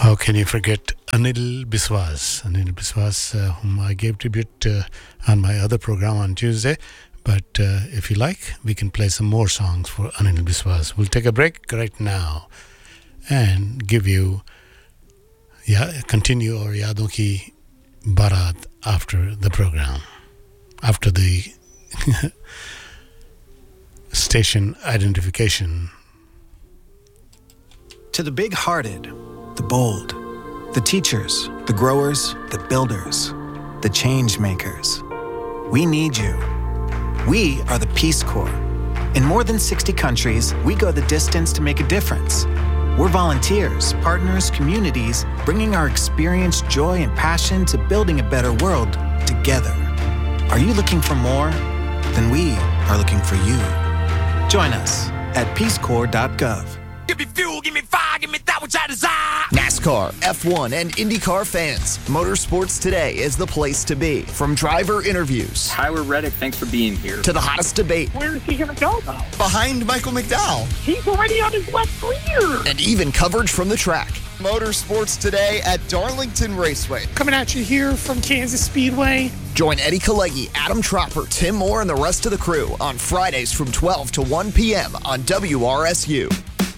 How can you forget Anil Biswas? Anil Biswas, whom I gave tribute on my other program on Tuesday. But if you like, we can play some more songs for Anil Biswas. We'll take a break right now and give you, continue our Yadon Ki Barat after the program, after the station identification. To the big-hearted, the bold, the teachers, the growers, the builders, the change makers. We need you. We are the Peace Corps. In more than 60 countries, we go the distance to make a difference. We're volunteers, partners, communities, bringing our experience, joy, and passion to building a better world together. Are you looking for more? Then we are looking for you. Join us at peacecorps.gov. Give me fuel, give me fire, give me that which I desire. NASCAR, F1, and IndyCar fans, Motorsports Today is the place to be. From driver interviews, Tyler Reddick, thanks for being here, to the hottest debate. Where is he going to go, though? Behind Michael McDowell. He's already on his left rear. And even coverage from the track. Motorsports Today at Darlington Raceway. Coming at you here from Kansas Speedway. Join Eddie Kalegi, Adam Tropper, Tim Moore, and the rest of the crew on Fridays from 12 to 1 p.m. on WRSU.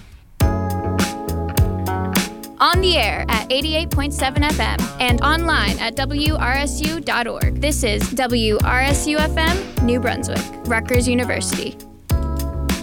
On the air at 88.7 FM and online at WRSU.org. This is WRSU FM, New Brunswick, Rutgers University.